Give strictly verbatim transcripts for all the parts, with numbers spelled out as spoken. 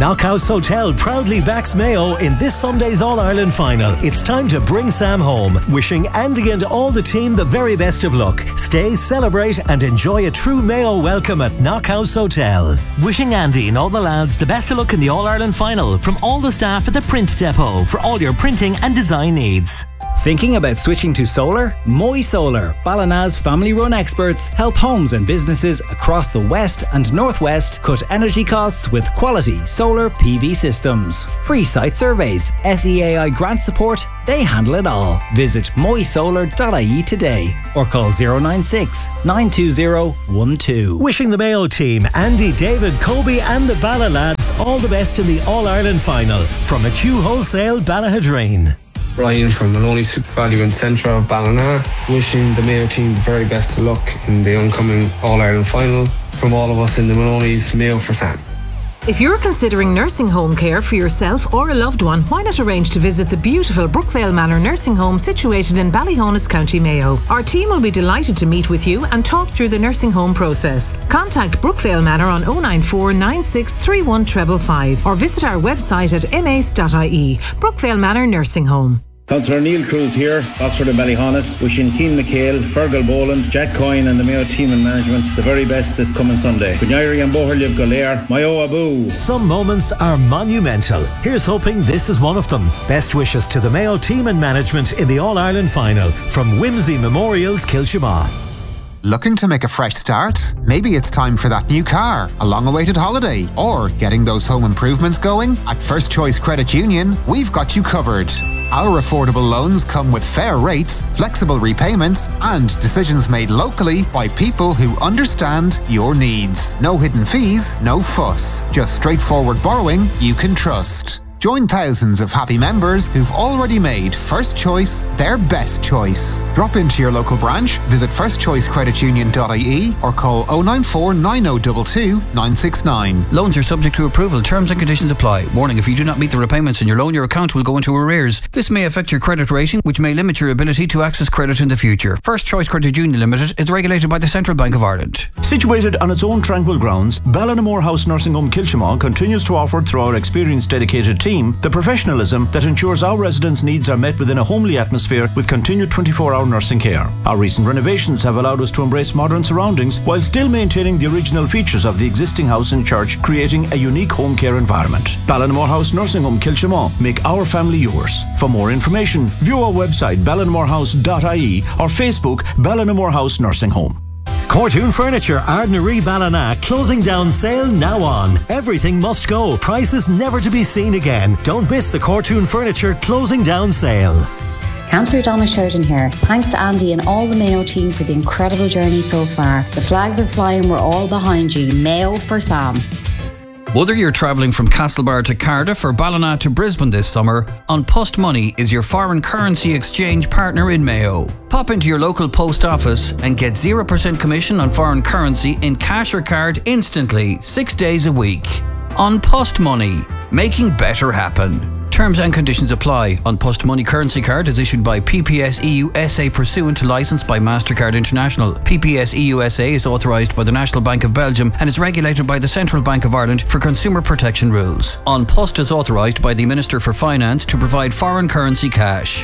Knockhouse Hotel proudly backs Mayo in this Sunday's All-Ireland final. It's time to bring Sam home. Wishing Andy and all the team the very best of luck. Stay, celebrate and enjoy a true Mayo welcome at Knockhouse Hotel. Wishing Andy and all the lads the best of luck in the All-Ireland final from all the staff at the Print Depot for all your printing and design needs. Thinking about switching to solar? Moy Solar, Ballina's family-run experts, help homes and businesses across the West and Northwest cut energy costs with quality solar P V systems. Free site surveys, S E A I grant support, they handle it all. Visit moy solar dot I E today or call zero nine six, nine two zero, one two. Wishing the Mayo team, Andy, David, Kobe and the Balla lads all the best in the All-Ireland final. From McHugh Wholesale, Ballahadreen. Ryan from Maloney Super Value in centre of Ballina, wishing the Mayo team the very best of luck in the oncoming All-Ireland final. From all of us in the Maloney's, Mayo for Sam. If you're considering nursing home care for yourself or a loved one, why not arrange to visit the beautiful Brookvale Manor Nursing Home situated in Ballyhonus, County Mayo. Our team will be delighted to meet with you and talk through the nursing home process. Contact Brookvale Manor on oh nine four, nine six three one five five five or visit our website at m a c e dot i e. Brookvale Manor Nursing Home. Councillor Neil Cruz here, Oxford and Ballyhonus, wishing Keane McHale, Fergal Boland, Jack Coyne and the Mayo team and management the very best this coming Sunday. Gunyari and Boherliv Golair, Mayo Abu. Some moments are monumental. Here's hoping this is one of them. Best wishes to the Mayo team and management in the All-Ireland final from Whimsy Memorials, Kilshima. Looking to make a fresh start? Maybe it's time for that new car, a long-awaited holiday, or getting those home improvements going? At First Choice Credit Union, we've got you covered. Our affordable loans come with fair rates, flexible repayments, and decisions made locally by people who understand your needs. No hidden fees, no fuss. Just straightforward borrowing you can trust. Join thousands of happy members who've already made First Choice their best choice. Drop into your local branch, visit first choice credit union dot I E or call oh nine four, nine oh two two, nine six nine. Loans are subject to approval. Terms and conditions apply. Warning, if you do not meet the repayments in your loan, your account will go into arrears. This may affect your credit rating, which may limit your ability to access credit in the future. First Choice Credit Union Limited is regulated by the Central Bank of Ireland. Situated on its own tranquil grounds, Ballinamore House Nursing Home Kilshima continues to offer through our experienced dedicated team the professionalism that ensures our residents' needs are met within a homely atmosphere with continued twenty-four hour nursing care. Our recent renovations have allowed us to embrace modern surroundings while still maintaining the original features of the existing house and church, creating a unique home care environment. Ballinamore House Nursing Home Kilshima, make our family yours. For more information, view our website ballinamore house dot I E or Facebook Ballinamore House Nursing Home. Cortoon Furniture, Ardnaree Ballina, closing down sale now on. Everything must go. Prices never to be seen again. Don't miss the Cortoon Furniture closing down sale. Councillor Donna Sheridan here. Thanks to Andy and all the Mayo team for the incredible journey so far. The flags are flying, we're all behind you. Mayo for Sam. Whether you're travelling from Castlebar to Cardiff or Ballina to Brisbane this summer, An Post Money is your foreign currency exchange partner in Mayo. Pop into your local post office and get zero percent commission on foreign currency in cash or card instantly, six days a week. An Post Money, making better happen. Terms and conditions apply. An Post Money currency card is issued by P P S E U S A pursuant to licence by MasterCard International. P P S E U S A is authorised by the National Bank of Belgium and is regulated by the Central Bank of Ireland for consumer protection rules. An Post is authorised by the Minister for Finance to provide foreign currency cash.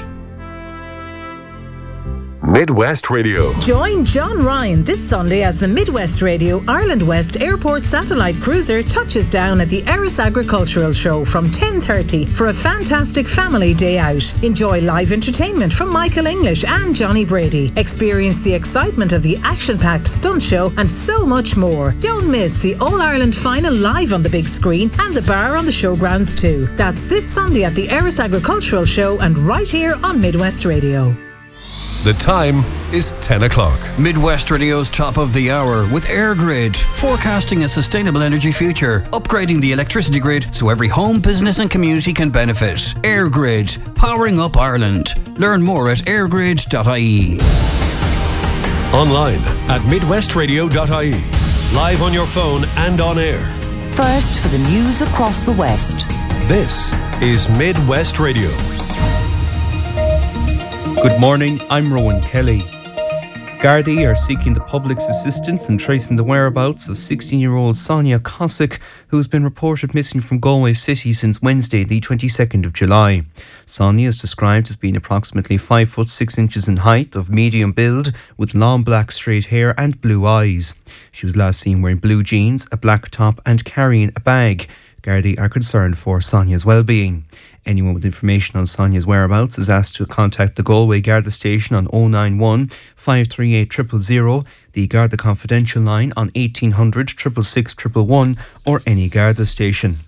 Midwest Radio. Join John Ryan this Sunday as the Midwest Radio Ireland West Airport Satellite Cruiser touches down at the Erris Agricultural Show from ten thirty for a fantastic family day out. Enjoy live entertainment from Michael English and Johnny Brady. Experience the excitement of the action-packed stunt show and so much more. Don't miss the All-Ireland final live on the big screen and the bar on the showgrounds too. That's this Sunday at the Erris Agricultural Show and right here on Midwest Radio. The time is ten o'clock. Midwest Radio's top of the hour with EirGrid, forecasting a sustainable energy future, upgrading the electricity grid so every home, business and community can benefit. EirGrid, powering up Ireland. Learn more at air grid dot I E. Online at midwest radio dot I E. Live on your phone and on air. First for the news across the West. This is Midwest Radio. Good morning, I'm Rowan Kelly. Gardaí are seeking the public's assistance in tracing the whereabouts of sixteen-year-old Sonia Cossack, who has been reported missing from Galway City since Wednesday, the twenty-second of July. Sonia is described as being approximately five foot six inches in height, of medium build, with long black straight hair and blue eyes. She was last seen wearing blue jeans, a black top and carrying a bag. Gardaí are concerned for Sonia's well-being. Anyone with information on Sonia's whereabouts is asked to contact the Galway Garda station on oh nine one, five three eight, zero zero zero, the Garda Confidential line on eighteen hundred, six six six, one one one, or any Garda station.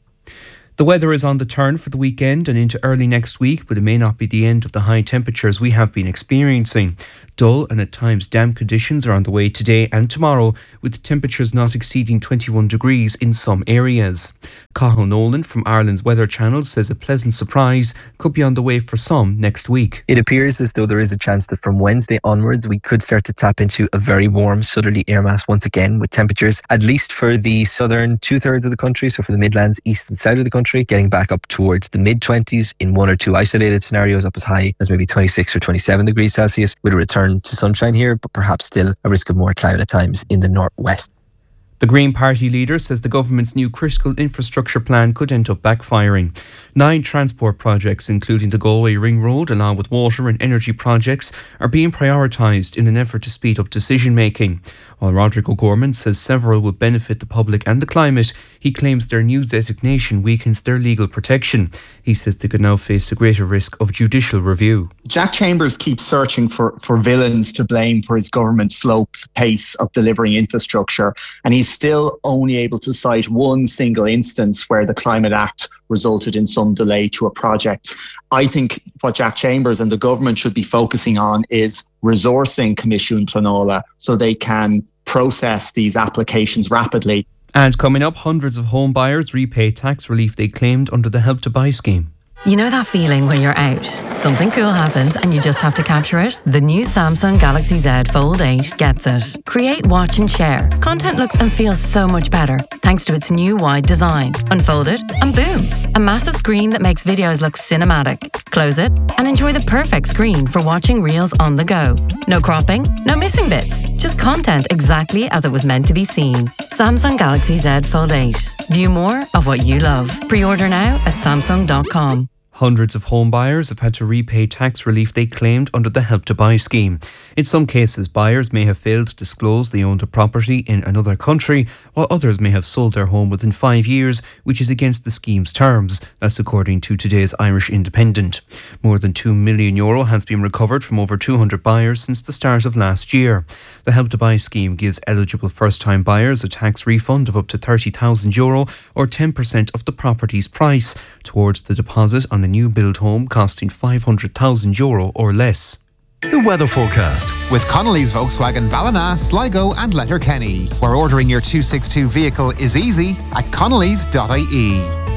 The weather is on the turn for the weekend and into early next week, but it may not be the end of the high temperatures we have been experiencing. Dull and at times damp conditions are on the way today and tomorrow, with temperatures not exceeding twenty-one degrees in some areas. Cathal Nolan from Ireland's Weather Channel says a pleasant surprise could be on the way for some next week. It appears as though there is a chance that from Wednesday onwards we could start to tap into a very warm southerly air mass once again, with temperatures at least for the southern two-thirds of the country, so for the Midlands, east and south of the country, getting back up towards the mid-twenties, in one or two isolated scenarios up as high as maybe twenty-six or twenty-seven degrees Celsius, with a return to sunshine here, but perhaps still a risk of more cloud at times in the northwest. The Green Party leader says the government's new critical infrastructure plan could end up backfiring. Nine transport projects, including the Galway Ring Road, along with water and energy projects, are being prioritised in an effort to speed up decision-making. While Roderick O'Gorman says several would benefit the public and the climate, he claims their new designation weakens their legal protection. He says they could now face a greater risk of judicial review. Jack Chambers keeps searching for, for villains to blame for his government's slow pace of delivering infrastructure, and he's still only able to cite one single instance where the Climate Act resulted in some delay to a project. I think what Jack Chambers and the government should be focusing on is resourcing Comisiún Pleanála so they can process these applications rapidly. And coming up, hundreds of home buyers repay tax relief they claimed under the Help to Buy scheme. You know that feeling when you're out, something cool happens and you just have to capture it? The new Samsung Galaxy Z Fold eight gets it. Create, watch and share. Content looks and feels so much better thanks to its new wide design. Unfold it and boom, a massive screen that makes videos look cinematic. Close it and enjoy the perfect screen for watching reels on the go. No cropping, no missing bits, just content exactly as it was meant to be seen. Samsung Galaxy Z Fold eight. View more of what you love. Pre-order now at samsung dot com. Hundreds of home buyers have had to repay tax relief they claimed under the Help to Buy scheme. In some cases, buyers may have failed to disclose they owned a property in another country, while others may have sold their home within five years, which is against the scheme's terms. That's according to today's Irish Independent. More than two million euro has been recovered from over two hundred buyers since the start of last year. The Help to Buy scheme gives eligible first-time buyers a tax refund of up to thirty thousand euro or ten percent of the property's price towards the deposit on the new build home costing five hundred thousand euro or less. The weather forecast with Connolly's Volkswagen Ballina, Sligo and Letterkenny, where ordering your two sixty-two vehicle is easy at connellys dot I E.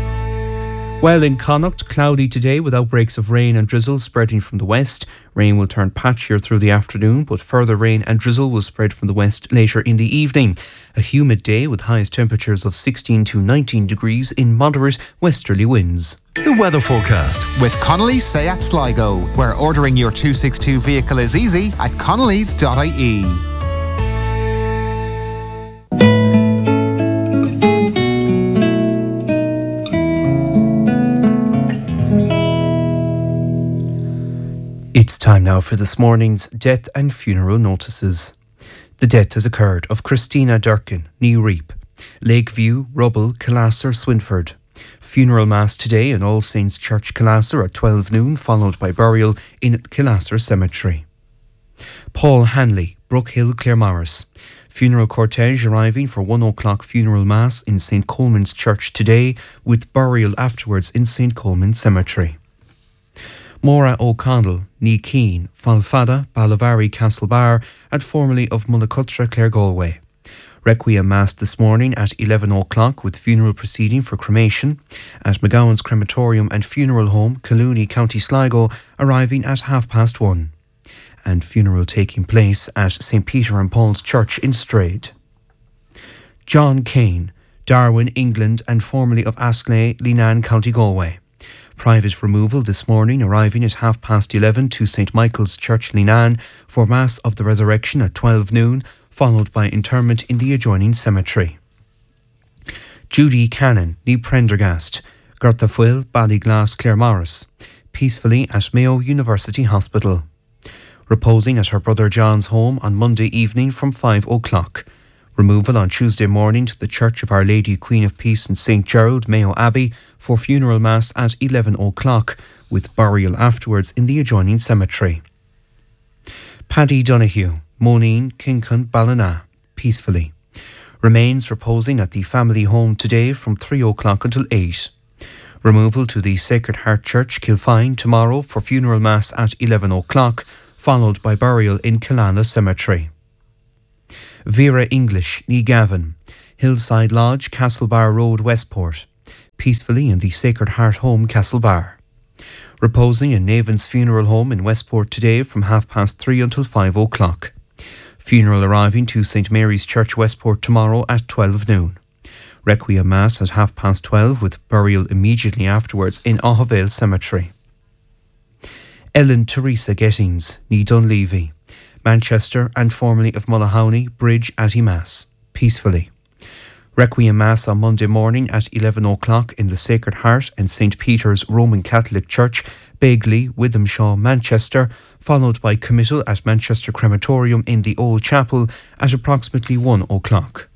Well, in Connacht, cloudy today with outbreaks of rain and drizzle spreading from the west. Rain will turn patchier through the afternoon, but further rain and drizzle will spread from the west later in the evening. A humid day with highest temperatures of sixteen to nineteen degrees in moderate westerly winds. The weather forecast with Connolly's Seat Sligo, where ordering your two sixty-two vehicle is easy at connellys dot I E. It's time now for this morning's death and funeral notices. The death has occurred of Christina Durkin, New Reap, Lakeview, Rubble, Killasser, Swinford. Funeral mass today in All Saints Church, Killasser at twelve noon, followed by burial in Killasser Cemetery. Paul Hanley, Brookhill, Claremorris. Funeral cortege arriving for one o'clock funeral mass in Saint Coleman's Church today, with burial afterwards in Saint Coleman's Cemetery. Maura O'Connell, Ní Keane, Falfada, Ballavary, Castlebar, and formerly of Mullacutra, Clare Galway. Requiem Mass this morning at eleven o'clock with funeral proceeding for cremation at McGowan's Crematorium and Funeral Home, Collooney, County Sligo, arriving at half past one. And funeral taking place at Saint Peter and Paul's Church in Strade. John Kane, Darwin, England, and formerly of Astley, Leenane, County Galway. Private removal this morning, arriving at half past eleven to St Michael's Church, Leenane, for Mass of the Resurrection at twelve noon, followed by interment in the adjoining cemetery. Judy Cannon, ní Prendergast, Gertha Fuil, Ballyglass, Claremorris, peacefully at Mayo University Hospital. Reposing at her brother John's home on Monday evening from five o'clock. Removal on Tuesday morning to the Church of Our Lady Queen of Peace in Saint Gerald, Mayo Abbey, for funeral mass at eleven o'clock, with burial afterwards in the adjoining cemetery. Paddy Donoghue, Moneen, Kincon, Ballina, peacefully. Remains reposing at the family home today from three o'clock until eight. Removal to the Sacred Heart Church, Kilfine, tomorrow for funeral mass at eleven o'clock, followed by burial in Killala Cemetery. Vera English, ní Gavin, Hillside Lodge, Castlebar Road, Westport, peacefully in the Sacred Heart Home, Castlebar. Reposing in Navan's Funeral Home in Westport today from half past three until five o'clock. Funeral arriving to St Mary's Church, Westport tomorrow at twelve noon. Requiem Mass at half past twelve with burial immediately afterwards in Auhavale Cemetery. Ellen Teresa Gettings, ní Dunleavy, Manchester and formerly of Mullahowney, Bridge Atty Mass, peacefully. Requiem Mass on Monday morning at eleven o'clock in the Sacred Heart and Saint Peter's Roman Catholic Church, Begley, Withenshaw, Manchester, followed by committal at Manchester Crematorium in the Old Chapel at approximately one o'clock.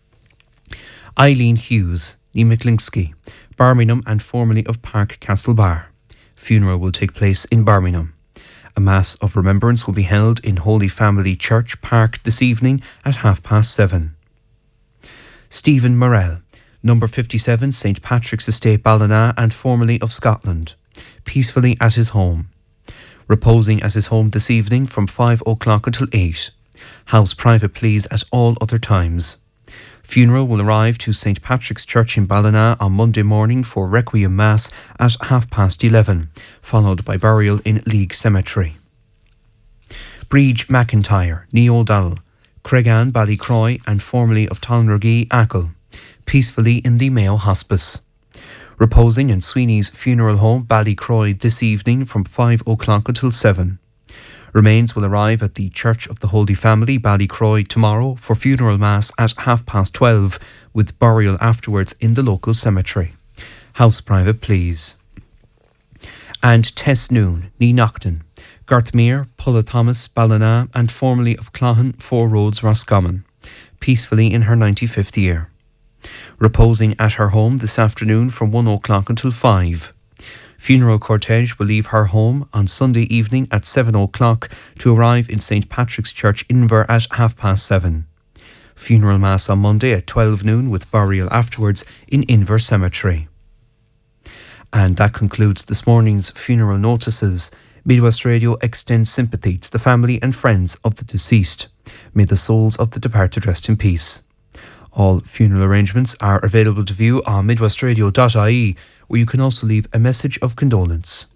Eileen Hughes, ní Mclinsky, Birmingham and formerly of Park Castlebar. Funeral will take place in Birmingham. A Mass of Remembrance will be held in Holy Family Church, Park this evening at half past seven. Stephen Morrell, number fifty-seven, Saint Patrick's Estate, Ballina and formerly of Scotland, peacefully at his home. Reposing at his home this evening from five o'clock until eight. House private please at all other times. Funeral will arrive to Saint Patrick's Church in Ballina on Monday morning for Requiem Mass at half past eleven, followed by burial in League Cemetery. Breege McIntyre, ní O'Donnell, Craigan, Ballycroy and formerly of Tonragee, Achill, peacefully in the Mayo Hospice. Reposing in Sweeney's Funeral Home, Ballycroy this evening from five o'clock until seven. Remains will arrive at the Church of the Holy Family, Ballycroy, tomorrow for funeral mass at half past twelve, with burial afterwards in the local cemetery. House private, please. And Tess Noon, ní Nocton, Garthmere, Pulla Thomas, Ballina, and formerly of Clohan, Four Roads, Roscommon, peacefully in her ninety-fifth year. Reposing at her home this afternoon from one o'clock until five. Funeral cortege will leave her home on Sunday evening at seven o'clock to arrive in Saint Patrick's Church, Inver at half past seven. Funeral Mass on Monday at twelve noon with burial afterwards in Inver Cemetery. And that concludes this morning's funeral notices. Midwest Radio extends sympathy to the family and friends of the deceased. May the souls of the departed rest in peace. All funeral arrangements are available to view on midwestradio dot I E, where you can also leave a message of condolence.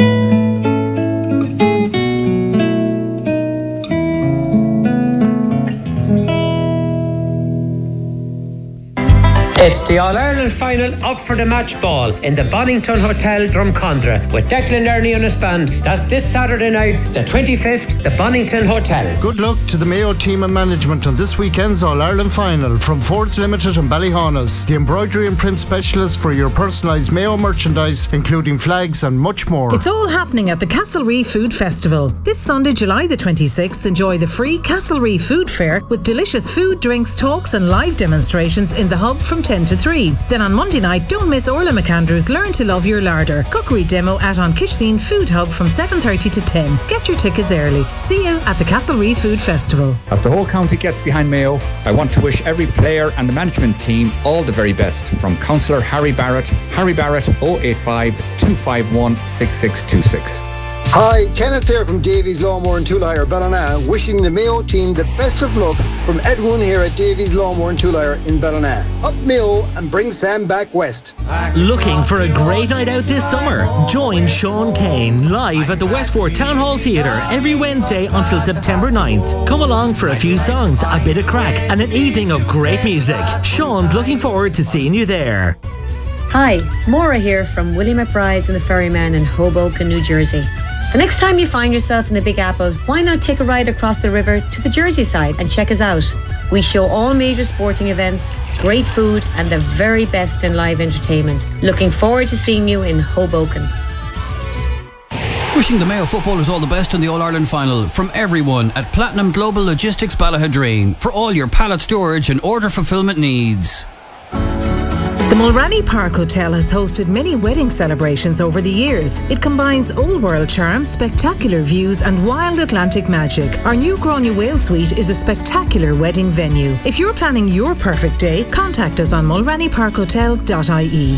It's the All-Ireland final up for the match ball in the Bonington Hotel, Drumcondra, with Declan Ernie on his band. That's this Saturday night, the twenty-fifth, the Bonington Hotel. Good luck to the Mayo team and management on this weekend's All-Ireland final from Fords Limited and Ballyhaunis, the embroidery and print specialist for your personalised Mayo merchandise, including flags and much more. It's all happening at the Castlereagh Food Festival. This Sunday, July the twenty-sixth, enjoy the free Castlereagh Food Fair with delicious food, drinks, talks and live demonstrations in the hub from ten to three. Then on Monday night, don't miss Orla McAndrews' Learn to Love Your Larder cookery demo at An Kitchdeen Food Hub from seven thirty to ten. Get your tickets early. See you at the Castlereagh Food Festival. As the whole county gets behind Mayo, I want to wish every player and the management team all the very best. From Councillor Harry Barrett, Harry Barrett oh eight five, two five one, six six two six. Hi, Kenneth here from Davies Lawnmower and Tool Hire, Ballina, wishing the Mayo team the best of luck from Edwin here at Davies Lawnmower and Tool Hire in Ballina. Up Mayo and bring Sam back west. Looking for a great night out this summer? Join Sean Kane live at the Westport Town Hall Theatre every Wednesday until September ninth. Come along for a few songs, a bit of crack and an evening of great music. Sean's looking forward to seeing you there. Hi, Maura here from Willie McBride's and the Ferryman in Hoboken, New Jersey. The next time you find yourself in the Big Apple, why not take a ride across the river to the Jersey side and check us out? We show all major sporting events, great food and the very best in live entertainment. Looking forward to seeing you in Hoboken. Wishing the Mayo footballers all the best in the All-Ireland final from everyone at Platinum Global Logistics Ballahadreen for all your pallet storage and order fulfilment needs. The Mulranny Park Hotel has hosted many wedding celebrations over the years. It combines old world charm, spectacular views and wild Atlantic magic. Our new Grania Whale Suite is a spectacular wedding venue. If you're planning your perfect day, contact us on mulranny park hotel dot I E.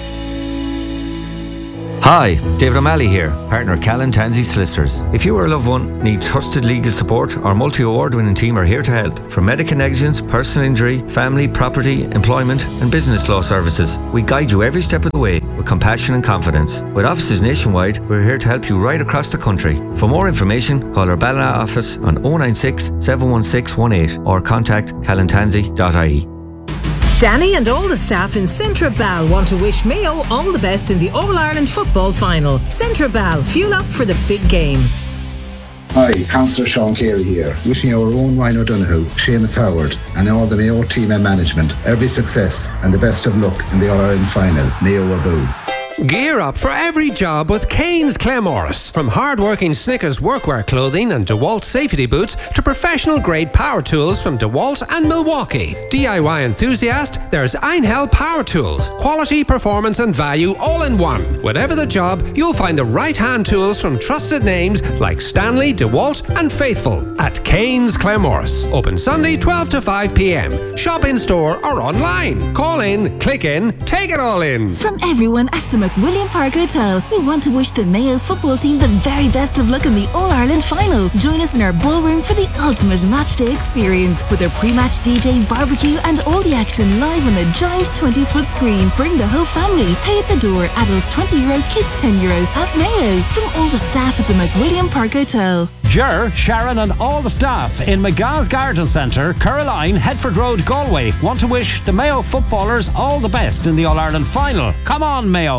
Hi, David O'Malley here, partner at Callan Tansey Solicitors. If you or a loved one need trusted legal support, our multi-award winning team are here to help. From medical negligence, personal injury, family, property, employment and business law services, we guide you every step of the way with compassion and confidence. With offices nationwide, we're here to help you right across the country. For more information, call our Ballina office on oh nine six, seven one six one eight or contact callan tansey dot I E. Danny and all the staff in Centra Bal want to wish Mayo all the best in the All-Ireland football final. Centra Bal, fuel up for the big game. Hi, Councillor Sean Carey here, wishing our own Ryan O'Donoghue, Seamus Howard and all the Mayo team and management every success and the best of luck in the All-Ireland final. Mayo Abu. Gear up for every job with Kane's Claremorris. From hard-working Snickers workwear clothing and DeWalt safety boots to professional-grade power tools from DeWalt and Milwaukee. D I Y enthusiast, there's Einhell Power Tools. Quality, performance and value all in one. Whatever the job, you'll find the right hand tools from trusted names like Stanley, DeWalt and Faithful at Kane's Claremorris. Open Sunday twelve to five p.m. Shop in store or online. Call in, click in, take it all in. From everyone at the McWilliam Park Hotel, we want to wish the Mayo football team the very best of luck in the All-Ireland final. Join us in our ballroom for the ultimate matchday experience with a pre-match D J, barbecue and all the action live on a giant twenty-foot screen. Bring the whole family. Pay at the door. Adults twenty euro, kids ten euro at Mayo. From all the staff at the McWilliam Park Hotel. Ger, Sharon and all the staff in McGah's Garden Centre, Caroline, Headford Road, Galway want to wish the Mayo footballers all the best in the All-Ireland final. Come on, Mayo!